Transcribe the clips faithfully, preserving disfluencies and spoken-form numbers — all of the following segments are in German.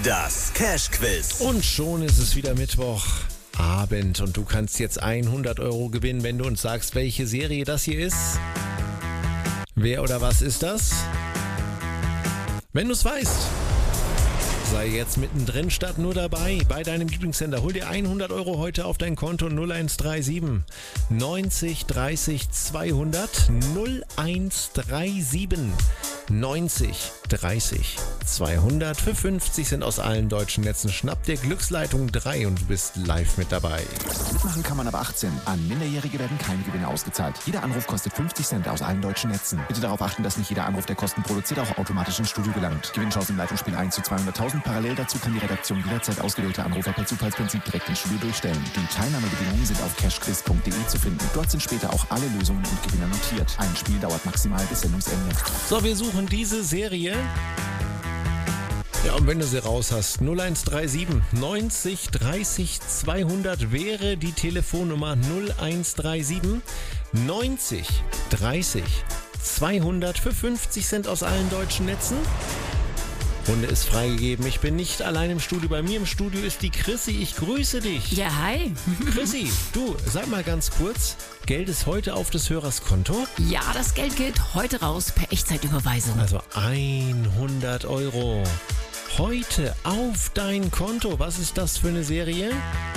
Das Cash-Quiz. Und schon ist es wieder Mittwochabend und du kannst jetzt hundert Euro gewinnen, wenn du uns sagst, welche Serie das hier ist. Wer oder was ist das? Wenn du es weißt, sei jetzt mittendrin statt nur dabei bei deinem Lieblingssender. Hol dir hundert Euro heute auf dein Konto. null eins drei sieben neunzig dreißig zweihundert null eins drei sieben neunzig dreißig zweihundert. Für fünfzig sind aus allen deutschen Netzen. Schnapp dir Glücksleitung drei und du bist live mit dabei. Mitmachen kann man ab achtzehn. An Minderjährige werden keine Gewinne ausgezahlt. Jeder Anruf kostet fünfzig Cent aus allen deutschen Netzen. Bitte darauf achten, dass nicht jeder Anruf, der Kosten produziert, auch automatisch ins Studio gelangt. Gewinnchance im Leitungsspiel eins zu zweihunderttausend. Parallel dazu kann die Redaktion jederzeit ausgewählte Anrufer per Zufallsprinzip direkt ins Studio durchstellen. Die Teilnahmebedingungen sind auf cashquiz punkt de zu finden. Dort sind später auch alle Lösungen und Gewinner notiert. Ein Spiel dauert maximal bis Sendungsende. So, wir suchen diese Serie. Ja, und wenn du sie raus hast, null eins drei sieben neunzig dreißig zweihundert wäre die Telefonnummer null eins drei sieben neunzig dreißig zweihundert für fünfzig Cent aus allen deutschen Netzen. Runde ist freigegeben. Ich bin nicht allein im Studio. Bei mir im Studio ist die Chrissy. Ich grüße dich. Ja, hi. Chrissy, du, sag mal ganz kurz, Geld ist heute auf des Hörers Konto? Ja, das Geld geht heute raus per Echtzeitüberweisung. Also hundert Euro. Heute auf dein Konto. Was ist das für eine Serie?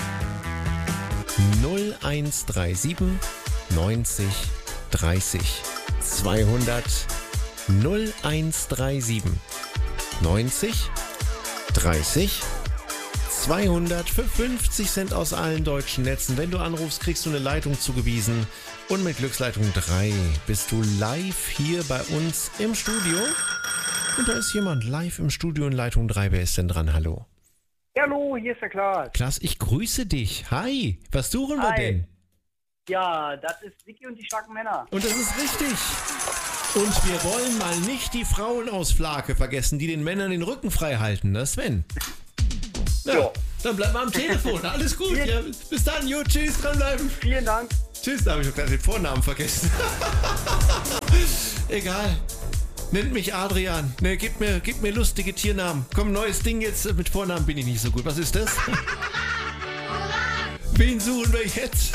null eins drei sieben neunzig dreißig zweihundert null eins drei sieben neunzig dreißig zweihundert für fünfzig Cent aus allen deutschen Netzen. Wenn du anrufst, kriegst du eine Leitung zugewiesen. Und mit Glücksleitung drei bist du live hier bei uns im Studio. Und da ist jemand live im Studio in Leitung drei. Wer ist denn dran? Hallo. Hallo, hier ist der Klaas. Klaas, ich grüße dich. Hi, was suchen wir Hi. denn? Ja, das ist Vicky und die starken Männer. Und das ist richtig. Und wir wollen mal nicht die Frauen aus Flake vergessen, die den Männern den Rücken frei halten, ne Sven? Ja, Ja. dann bleib mal am Telefon. Alles gut. Ja, bis dann. Jo, tschüss, dranbleiben. Vielen Dank. Tschüss, da habe ich doch gerade den Vornamen vergessen. Egal. Nennt mich Adrian. Ne, gib mir, gib mir lustige Tiernamen. Komm, neues Ding jetzt. Mit Vornamen bin ich nicht so gut. Was ist das? Wen suchen wir jetzt?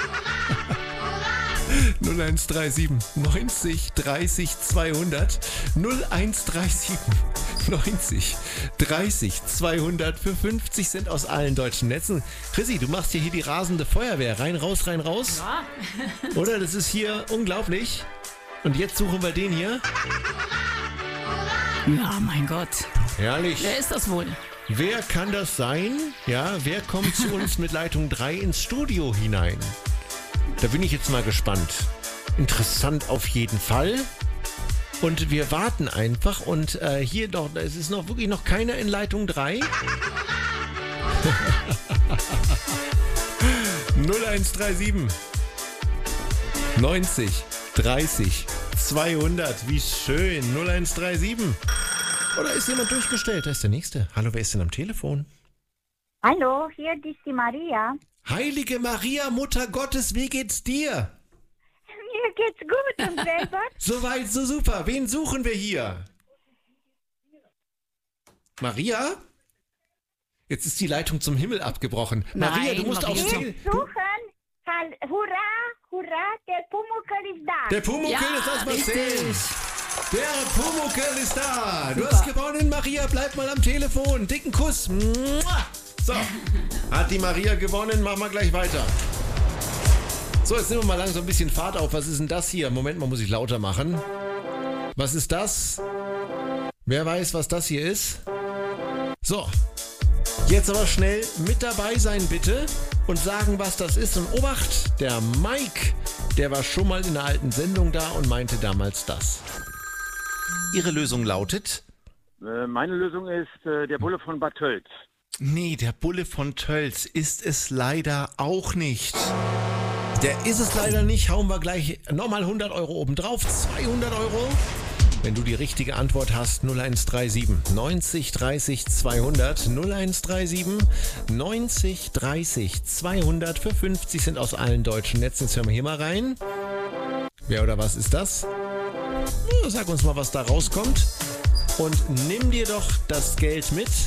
null eins drei sieben neunzig dreißig zweihundert null eins drei sieben neunzig dreißig zweihundert für fünfzig Cent aus allen deutschen Netzen. Chrissy, du machst hier, hier die rasende Feuerwehr. Rein, raus, rein, raus. Ja. Oder? Das ist hier unglaublich. Und jetzt suchen wir den hier. Ja, mein Gott. Herrlich. Wer ist das wohl? Wer kann das sein? Ja, wer kommt zu uns mit Leitung drei ins Studio hinein? Da bin ich jetzt mal gespannt. Interessant auf jeden Fall. Und wir warten einfach. Und äh, hier noch, es ist noch wirklich noch keiner in Leitung drei. null eins drei sieben neunzig dreißig zweihundert. Wie schön. null eins drei sieben. Oder ist jemand durchgestellt? Da ist der Nächste. Hallo, wer ist denn am Telefon? Hallo, hier ist die Maria. Heilige Maria, Mutter Gottes, wie geht's dir? Mir geht's gut und selber? Soweit, so super. Wen suchen wir hier? Maria? Jetzt ist die Leitung zum Himmel abgebrochen. Nein, Maria, du musst Maria. aufs Wir Telefon. suchen, Hall- hurra, hurra, der Pumuckl ist da. Der Pumuckl Ja, ist das, was richtig. zählt. Der Pumuckl ist da. Du Super. hast gewonnen, Maria. Bleib mal am Telefon. Dicken Kuss. Mua. So, hat die Maria gewonnen. Machen wir gleich weiter. So, jetzt nehmen wir mal langsam ein bisschen Fahrt auf. Was ist denn das hier? Moment mal, muss ich lauter machen. Was ist das? Wer weiß, was das hier ist? So, jetzt aber schnell mit dabei sein, bitte. Und sagen, was das ist. Und Obacht, der Mike, der war schon mal in einer alten Sendung da und meinte damals das. Ihre Lösung lautet? Äh, Meine Lösung ist äh, der Bulle von Bad Tölz. Nee, der Bulle von Tölz ist es leider auch nicht. Der ist es leider nicht. Hauen wir gleich nochmal hundert Euro obendrauf. zweihundert Euro. Wenn du die richtige Antwort hast, null eins drei sieben neunzig dreißig zweihundert null eins drei sieben neunzig dreißig zweihundert für fünfzig sind aus allen deutschen Netzen. Jetzt hören wir hier mal rein. Wer oder was ist das? Sag uns mal, was da rauskommt. Und nimm dir doch das Geld mit.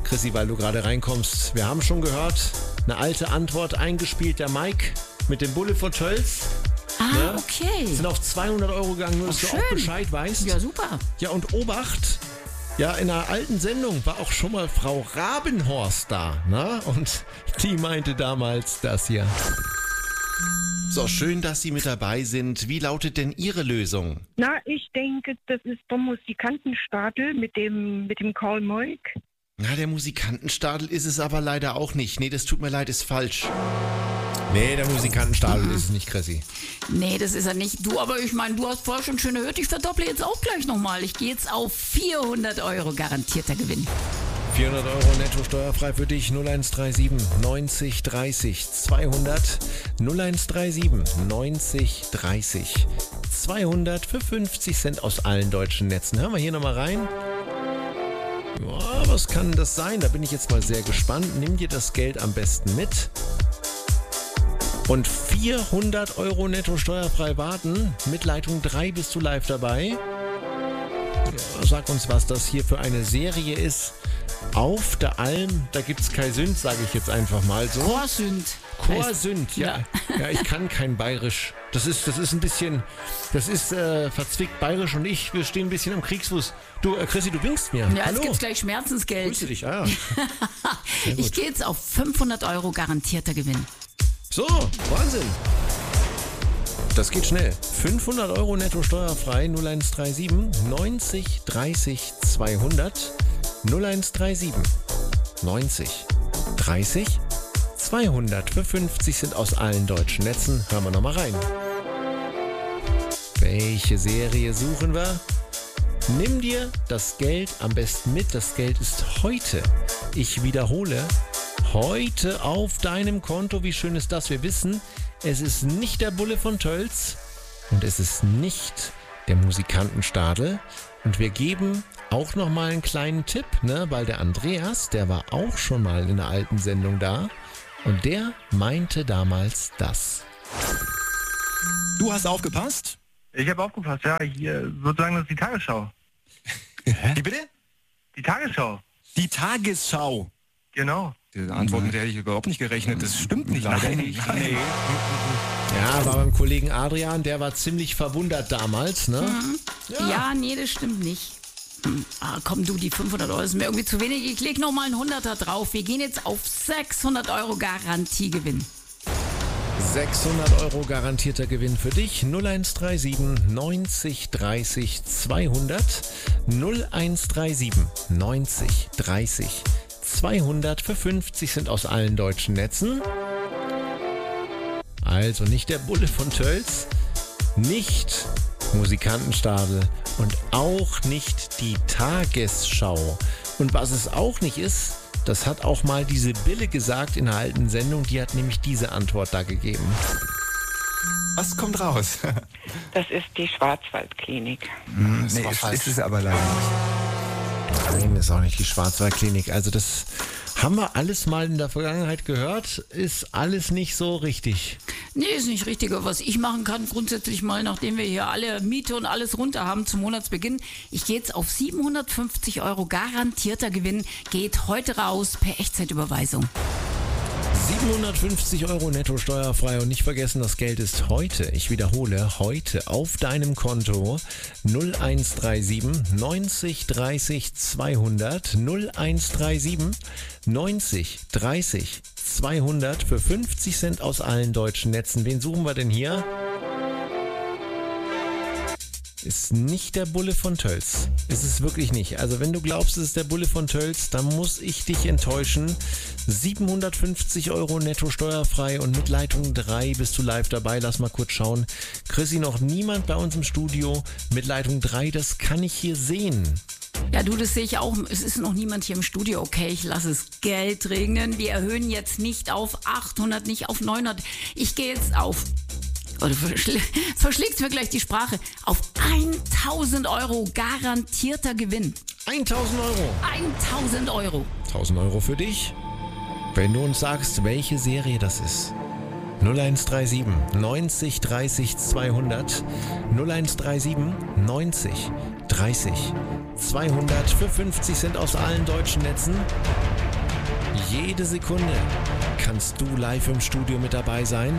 Chrissy, weil du gerade reinkommst. Wir haben schon gehört, eine alte Antwort eingespielt, der Mike mit dem Bulle von Tölz. Ah, Ja. okay. Sind auf zweihundert Euro gegangen, nur dass du schön. auch Bescheid weißt. Ja, super. Ja, und Obacht, ja, in einer alten Sendung war auch schon mal Frau Rabenhorst da, ne? Und die meinte damals das hier. So, schön, dass Sie mit dabei sind. Wie lautet denn Ihre Lösung? Na, ich denke, das ist der Musikantenstadel mit dem, mit dem Karl Moik. Na, der Musikantenstadel ist es aber leider auch nicht. Nee, das tut mir leid, ist falsch. Nee, der Musikantenstadel ist es nicht, Chrissy. Nee, das ist er nicht. Du, aber ich meine, du hast vorher schon schön gehört, ich verdopple jetzt auch gleich nochmal. Ich gehe jetzt auf vierhundert Euro garantierter Gewinn. vierhundert Euro netto steuerfrei für dich. null eins drei sieben neunzig dreißig zweihundert. null eins drei sieben neunzig dreißig zweihundert für fünfzig Cent aus allen deutschen Netzen. Hören wir hier nochmal rein. Ja, was kann das sein? Da bin ich jetzt mal sehr gespannt. Nimm dir das Geld am besten mit. Und vierhundert Euro netto steuerfrei warten. Mit Leitung drei bist du live dabei. Ja, sag uns, was das hier für eine Serie ist. Auf der Alm, da gibt's kein Sünd, sage ich jetzt einfach mal so. Chorsünd. Chorsünd, ja. ja. Ich kann kein Bayerisch. Das ist, das ist ein bisschen, das ist äh, verzwickt Bayerisch und ich, wir stehen ein bisschen am Kriegsfuß. Du, äh, Chrissy, du winkst mir. Ja, Hallo. jetzt gibt's gleich Schmerzensgeld. Grüße dich, ah, ja. Ich gehe jetzt auf fünfhundert Euro garantierter Gewinn. So, Wahnsinn. Das geht schnell. fünfhundert Euro netto steuerfrei, null eins drei sieben neunzig dreißig zweihundert. null eins drei sieben neunzig dreißig zweihundert für fünfzig sind aus allen deutschen Netzen. Hören wir nochmal rein. Welche Serie suchen wir? Nimm dir das Geld am besten mit. Das Geld ist heute. Ich wiederhole. Heute auf deinem Konto. Wie schön ist das? Wir wissen, es ist nicht der Bulle von Tölz und es ist nicht der Musikantenstadel. Und wir geben auch noch mal einen kleinen Tipp, ne? Weil der Andreas, der war auch schon mal in einer alten Sendung da und der meinte damals das. Du hast aufgepasst? Ich habe aufgepasst, ja, hier sozusagen das ist die Tagesschau. Wie bitte? Die Tagesschau, Die Tagesschau. genau. Diese Antwort, mit der hätte ich überhaupt nicht gerechnet. Das stimmt nicht. Leider nicht. Nee. Ja, war beim Kollegen Adrian, der war ziemlich verwundert damals, ne? Ja, ja nee, das stimmt nicht. Hm, Ah, komm du, die fünfhundert Euro ist mir irgendwie zu wenig. Ich leg nochmal einen Hunderter drauf. Wir gehen jetzt auf sechshundert Euro Garantiegewinn. sechshundert Euro garantierter Gewinn für dich. null eins drei sieben neunzig dreißig zweihundert. null eins drei sieben neunzig dreißig zweihundert für fünfzig sind aus allen deutschen Netzen. Also nicht der Bulle von Tölz, nicht Musikantenstadel und auch nicht die Tagesschau. Und was es auch nicht ist, das hat auch mal diese Bille gesagt in einer alten Sendung, die hat nämlich diese Antwort da gegeben. Was kommt raus? Das ist die Schwarzwaldklinik. Hm, nee, ist, ist es aber leider nicht. Nein, ist auch nicht die Schwarzwaldklinik. Also das haben wir alles mal in der Vergangenheit gehört, ist alles nicht so richtig. Nee, ist nicht richtig. Aber was ich machen kann, grundsätzlich mal, nachdem wir hier alle Miete und alles runter haben zum Monatsbeginn, ich gehe jetzt auf siebenhundertfünfzig Euro garantierter Gewinn, geht heute raus per Echtzeitüberweisung. siebenhundertfünfzig Euro netto steuerfrei und nicht vergessen, das Geld ist heute, ich wiederhole, heute auf deinem Konto null eins drei sieben neunzig dreißig zweihundert null eins drei sieben neunzig dreißig zweihundert für fünfzig Cent aus allen deutschen Netzen. Wen suchen wir denn hier? Ist nicht der Bulle von Tölz. Ist es wirklich nicht. Also wenn du glaubst, es ist der Bulle von Tölz, dann muss ich dich enttäuschen. siebenhundertfünfzig Euro netto steuerfrei und mit Leitung drei bist du live dabei. Lass mal kurz schauen. Chrissy, noch niemand bei uns im Studio mit Leitung drei, das kann ich hier sehen. Ja, du, das sehe ich auch. Es ist noch niemand hier im Studio. Okay, ich lasse es Geld regnen. Wir erhöhen jetzt nicht auf achthundert, nicht auf neunhundert. Ich gehe jetzt auf... Oder verschl verschlägst mir gleich die Sprache. Auf tausend Euro garantierter Gewinn. tausend Euro. tausend Euro. tausend Euro für dich. Wenn du uns sagst, welche Serie das ist. null eins drei sieben neunzig dreißig zweihundert null eins drei sieben neunzig dreißig zweihundert für fünfzig Cent aus allen deutschen Netzen. Jede Sekunde kannst du live im Studio mit dabei sein.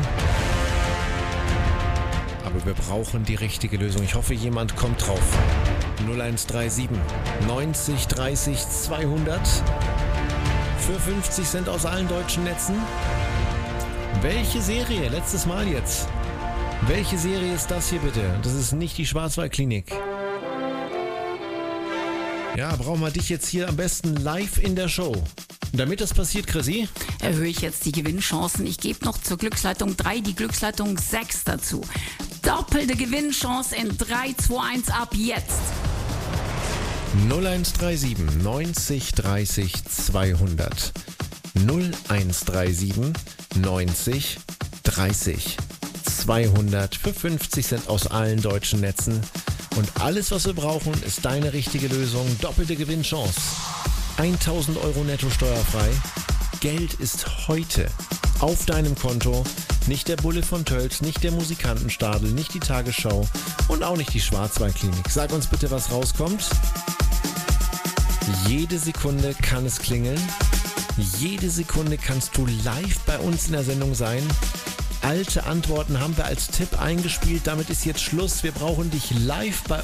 Aber wir brauchen die richtige Lösung. Ich hoffe, jemand kommt drauf. null eins drei sieben neunzig dreißig zweihundert für fünfzig Cent aus allen deutschen Netzen. Welche Serie? Letztes Mal jetzt. Welche Serie ist das hier bitte? Das ist nicht die Schwarzwaldklinik. Ja, brauchen wir dich jetzt hier am besten live in der Show. Damit das passiert, Chrissy, Erhöhe ich jetzt die Gewinnchancen. Ich gebe noch zur Glücksleitung drei die Glücksleitung sechs dazu. Doppelte Gewinnchance in drei, zwei, eins ab jetzt. null eins drei sieben neunzig dreißig zweihundert. null eins drei sieben neunzig dreißig zweihundert für fünfzig Cent aus allen deutschen Netzen. Und alles, was wir brauchen, ist deine richtige Lösung. Doppelte Gewinnchance. tausend Euro netto steuerfrei. Geld ist heute auf deinem Konto. Nicht der Bulle von Tölz, nicht der Musikantenstadel, nicht die Tagesschau und auch nicht die Schwarzwaldklinik. Sag uns bitte, was rauskommt. Jede Sekunde kann es klingeln. Jede Sekunde kannst du live bei uns in der Sendung sein. Alte Antworten haben wir als Tipp eingespielt. Damit ist jetzt Schluss. Wir brauchen dich live bei